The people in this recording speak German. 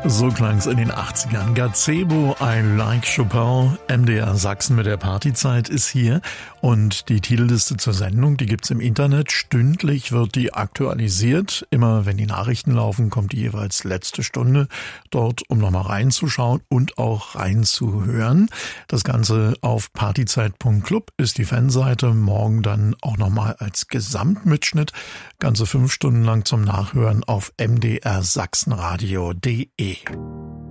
So klang's in den 80ern. Gazebo, I Like Chopin, MDR Sachsen mit der Partyzeit ist hier. Und die Titelliste zur Sendung, die gibt's im Internet. Stündlich wird die aktualisiert. Immer wenn die Nachrichten laufen, kommt die jeweils letzte Stunde dort, um nochmal reinzuschauen und auch reinzuhören. Das Ganze auf partyzeit.club ist die Fanseite. Morgen dann auch nochmal als Gesamtmitschnitt. Ganze 5 Stunden lang zum Nachhören auf mdrsachsenradio.de.